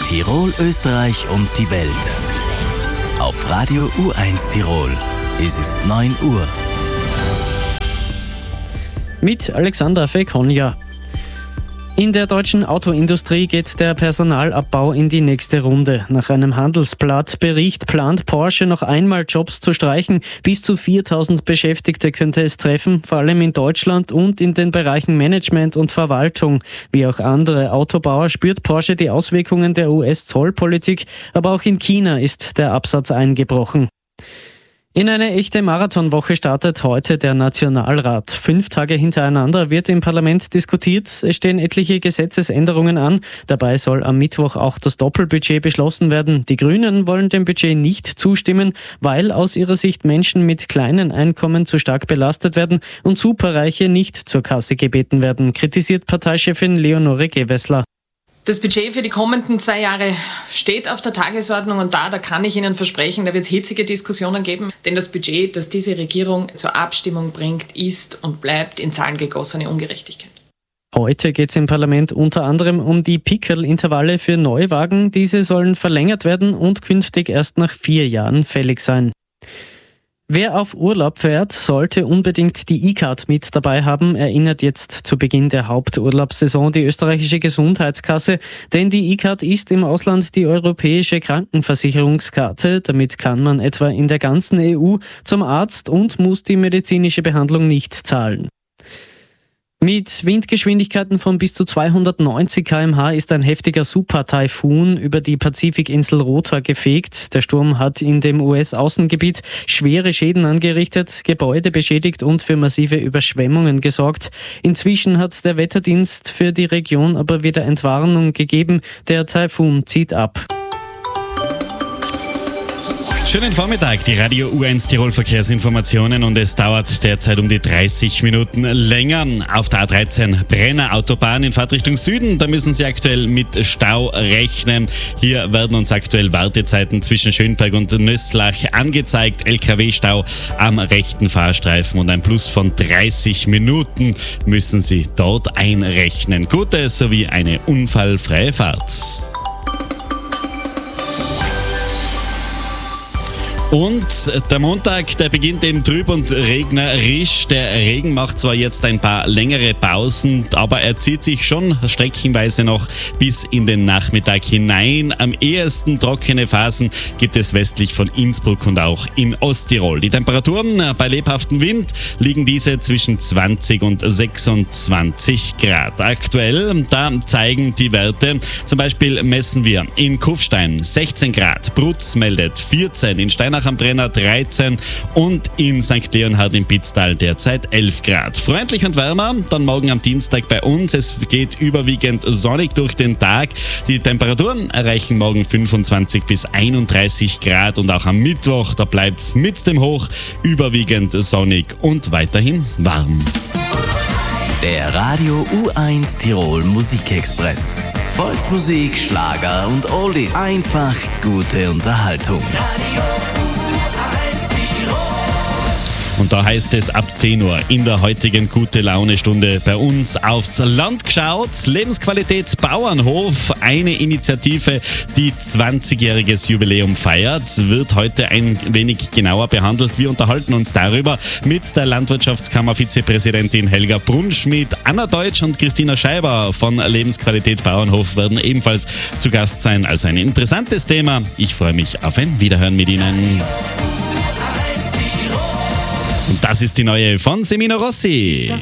Tirol, Österreich und die Welt. Auf Radio U1 Tirol. Es ist 9 Uhr. Mit Alexandra Fekonja. In der deutschen Autoindustrie geht der Personalabbau in die nächste Runde. Nach einem Handelsblatt-Bericht plant Porsche noch einmal Jobs zu streichen. Bis zu 4.000 Beschäftigte könnte es treffen, vor allem in Deutschland und in den Bereichen Management und Verwaltung. Wie auch andere Autobauer spürt Porsche die Auswirkungen der US-Zollpolitik, aber auch in China ist der Absatz eingebrochen. In eine echte Marathonwoche startet heute der Nationalrat. 5 Tage hintereinander wird im Parlament diskutiert. Es stehen etliche Gesetzesänderungen an. Dabei soll am Mittwoch auch das Doppelbudget beschlossen werden. Die Grünen wollen dem Budget nicht zustimmen, weil aus ihrer Sicht Menschen mit kleinen Einkommen zu stark belastet werden und Superreiche nicht zur Kasse gebeten werden, kritisiert Parteichefin Leonore Gewessler. Das Budget für die kommenden 2 Jahre steht auf der Tagesordnung und da kann ich Ihnen versprechen, da wird es hitzige Diskussionen geben, denn das Budget, das diese Regierung zur Abstimmung bringt, ist und bleibt in Zahlen gegossene Ungerechtigkeit. Heute geht es im Parlament unter anderem um die Pickerl-Intervalle für Neuwagen. Diese sollen verlängert werden und künftig erst nach 4 Jahren fällig sein. Wer auf Urlaub fährt, sollte unbedingt die E-Card mit dabei haben, erinnert jetzt zu Beginn der Haupturlaubssaison die österreichische Gesundheitskasse, denn die E-Card ist im Ausland die europäische Krankenversicherungskarte. Damit kann man etwa in der ganzen EU zum Arzt und muss die medizinische Behandlung nicht zahlen. Mit Windgeschwindigkeiten von bis zu 290 km/h ist ein heftiger Super-Taifun über die Pazifikinsel Rota gefegt. Der Sturm hat in dem US-Außengebiet schwere Schäden angerichtet, Gebäude beschädigt und für massive Überschwemmungen gesorgt. Inzwischen hat der Wetterdienst für die Region aber wieder Entwarnung gegeben. Der Taifun zieht ab. Schönen Vormittag, die Radio U1 Tirol Verkehrsinformationen und es dauert derzeit um die 30 Minuten länger. Auf der A13 Brenner Autobahn in Fahrtrichtung Süden, da müssen Sie aktuell mit Stau rechnen. Hier werden uns aktuell Wartezeiten zwischen Schönberg und Nöstlach angezeigt. LKW-Stau am rechten Fahrstreifen und ein Plus von 30 Minuten müssen Sie dort einrechnen. Gute sowie eine unfallfreie Fahrt. Und der Montag, der beginnt eben trüb und regnerisch. Der Regen macht zwar jetzt ein paar längere Pausen, aber er zieht sich schon streckenweise noch bis in den Nachmittag hinein. Am ehesten trockene Phasen gibt es westlich von Innsbruck und auch in Osttirol. Die Temperaturen bei lebhaftem Wind liegen diese zwischen 20 und 26 Grad. Aktuell, da zeigen die Werte, zum Beispiel messen wir in Kufstein 16 Grad, Brutz meldet 14, in Steinach am Brenner 13 und in St. Leonhard im Pitztal derzeit 11 Grad. Freundlich und wärmer, dann morgen am Dienstag bei uns. Es geht überwiegend sonnig durch den Tag. Die Temperaturen erreichen morgen 25 bis 31 Grad und auch am Mittwoch, da bleibt es mit dem Hoch überwiegend sonnig und weiterhin warm. Der Radio U1 Tirol Musikexpress. Volksmusik, Schlager und Oldies. Einfach gute Unterhaltung. Und da heißt es ab 10 Uhr in der heutigen Gute-Laune-Stunde bei uns aufs Land geschaut. Lebensqualität Bauernhof, eine Initiative, die 20-jähriges Jubiläum feiert, wird heute ein wenig genauer behandelt. Wir unterhalten uns darüber mit der Landwirtschaftskammer-Vizepräsidentin Helga Brunschmidt. Anna Deutsch und Christina Scheiber von Lebensqualität Bauernhof werden ebenfalls zu Gast sein. Also ein interessantes Thema. Ich freue mich auf ein Wiederhören mit Ihnen. Und das ist die neue von Semino Rossi.